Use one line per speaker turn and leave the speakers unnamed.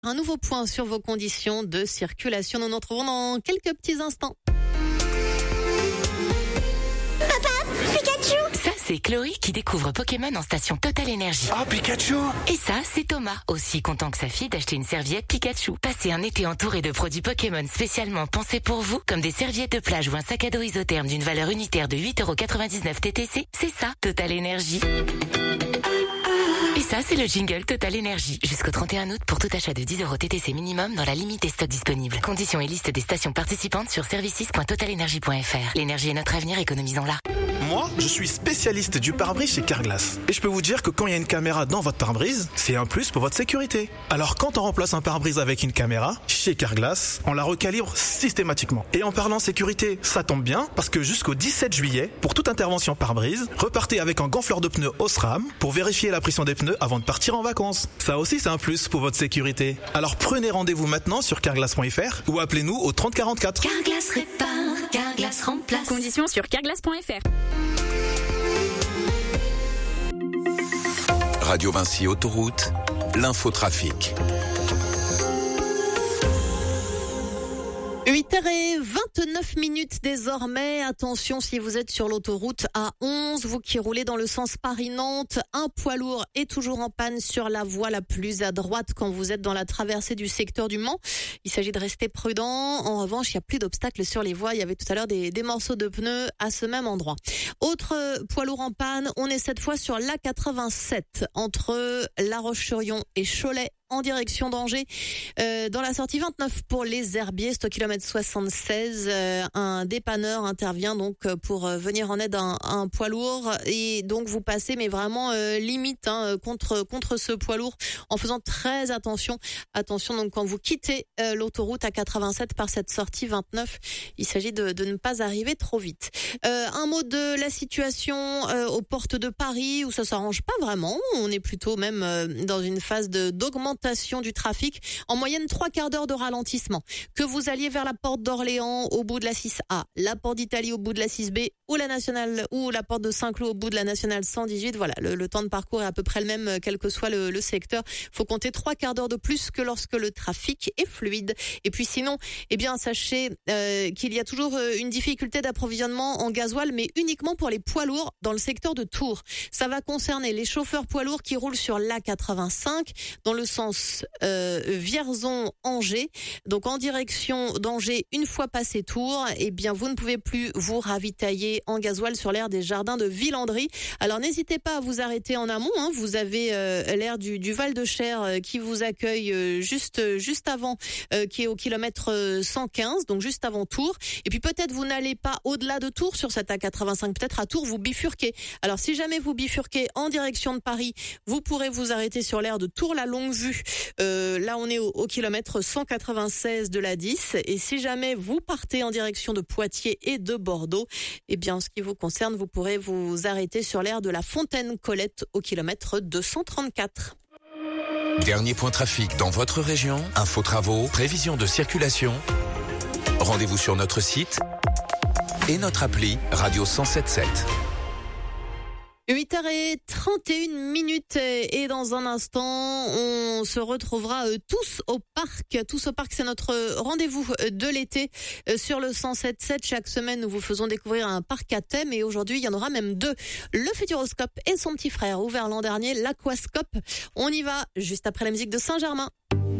Un nouveau point sur vos conditions de circulation. Nous nous retrouvons dans quelques petits instants.
Ça, c'est Chloé qui découvre Pokémon en station Total Energy.
Ah, Pikachu!
Et ça, c'est Thomas, aussi content que sa fille d'acheter une serviette Pikachu. Passez un été entouré de produits Pokémon spécialement pensés pour vous, comme des serviettes de plage ou un sac à dos isotherme d'une valeur unitaire de 8,99€ TTC. C'est ça, Total Energy. Et ça, c'est le jingle Total Energy. Jusqu'au 31 août pour tout achat de 10€ TTC minimum dans la limite des stocks disponibles. Conditions et liste des stations participantes sur services.totalenergy.fr. L'énergie est notre avenir, économisons-la.
Moi, je suis spécialiste du pare-brise chez Carglass. Et je peux vous dire que quand il y a une caméra dans votre pare-brise, c'est un plus pour votre sécurité. Alors quand on remplace un pare-brise avec une caméra, chez Carglass, on la recalibre systématiquement. Et en parlant sécurité, ça tombe bien, parce que jusqu'au 17 juillet, pour toute intervention pare-brise, repartez avec un gonfleur de pneus Osram pour vérifier la pression des pneus avant de partir en vacances. Ça aussi, c'est un plus pour votre sécurité. Alors prenez rendez-vous maintenant sur carglass.fr ou appelez-nous au 30 44.
Carglass répare, Carglass remplace.
Conditions sur carglass.fr.
Radio Vinci Autoroute, l'infotrafic.
8h29 désormais. Attention si vous êtes sur l'autoroute A11, vous qui roulez dans le sens Paris-Nantes, un poids lourd est toujours en panne sur la voie la plus à droite quand vous êtes dans la traversée du secteur du Mans. Il s'agit de rester prudent. En revanche, il n'y a plus d'obstacles sur les voies. Il y avait tout à l'heure des morceaux de pneus à ce même endroit. Autre poids lourd en panne, on est cette fois sur l'A87 entre La Roche-sur-Yon et Cholet en direction d'Angers, dans la sortie 29 pour les Herbiers, c'est au kilomètre 76. Un dépanneur intervient donc pour venir en aide à un poids lourd et donc vous passez mais vraiment limite contre ce poids lourd en faisant très attention. Attention donc quand vous quittez l'autoroute à 87 par cette sortie 29, il s'agit de ne pas arriver trop vite. Un mot de la situation aux portes de Paris où ça s'arrange pas vraiment. On est plutôt même dans une phase d'augmentation du trafic. En moyenne, 3/4 d'heure de ralentissement. Que vous alliez vers la porte d'Orléans au bout de la 6A, la porte d'Italie au bout de la 6B ou la nationale ou la porte de Saint-Cloud au bout de la nationale 118. Voilà, le temps de parcours est à peu près le même quel que soit le secteur. Faut compter 3/4 d'heure de plus que lorsque le trafic est fluide. Et puis sinon, eh bien, sachez qu'il y a toujours une difficulté d'approvisionnement en gasoil, mais uniquement pour les poids lourds dans le secteur de Tours. Ça va concerner les chauffeurs poids lourds qui roulent sur l'A85 dans le sens Vierzon-Angers. Donc en direction d'Angers, une fois passé Tours, eh bien vous ne pouvez plus vous ravitailler en gasoil sur l'aire des Jardins de Villandry. Alors n'hésitez pas à vous arrêter en amont. Vous avez l'aire du Val de Cher qui vous accueille juste avant, qui est au kilomètre 115, donc juste avant Tours. Et puis peut-être vous n'allez pas au-delà de Tours sur cette A85. Peut-être à Tours vous bifurquez. Alors si jamais vous bifurquez en direction de Paris, vous pourrez vous arrêter sur l'aire de Tours-la-Longue-Vue. Là on est au kilomètre 196 de la 10 et si jamais vous partez en direction de Poitiers et de Bordeaux, eh bien en ce qui vous concerne, vous pourrez vous arrêter sur l'aire de la Fontaine-Colette au kilomètre 234.
Dernier point trafic dans votre région, info travaux, prévision de circulation. Rendez-vous sur notre site et notre appli Radio 107.7.
8h31 et dans un instant, on se retrouvera tous au parc. Tous au parc, c'est notre rendez-vous de l'été sur le 107.7. Chaque semaine, nous vous faisons découvrir un parc à thème et aujourd'hui, il y en aura même deux. Le Futuroscope et son petit frère, ouvert l'an dernier, l'Aquascope. On y va juste après la musique de Saint-Germain.